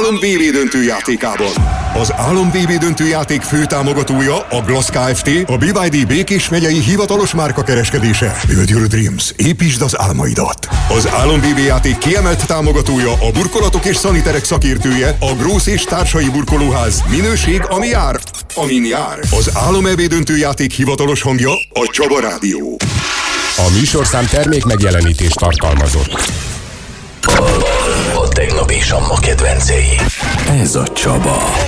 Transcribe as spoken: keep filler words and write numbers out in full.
Álom vé bé döntőjátékában. Az Álom vé bé döntőjáték főtámogatója a Glass Kft., a bé vé dé Békés megyei hivatalos márkakereskedése. Build your dreams, építsd az álmaidat. Az Álom vé bé játék kiemelt támogatója, a burkolatok és szaniterek szakértője, a Grósz és Társai Burkolóház. Minőség, ami jár, amin jár. Az Álom é bé döntőjáték hivatalos hangja a Csaba Rádió. A műsorszám termék megjelenítést tartalmazott. A tegnap és a ma kedvencei. Ez a Csaba.